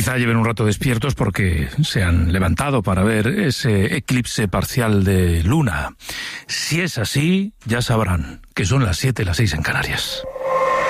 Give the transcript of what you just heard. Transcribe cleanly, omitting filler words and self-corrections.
Quizá lleven un rato despiertos porque se han levantado para ver ese eclipse parcial de luna. Si es así, ya sabrán que son las 7, las 6 en Canarias.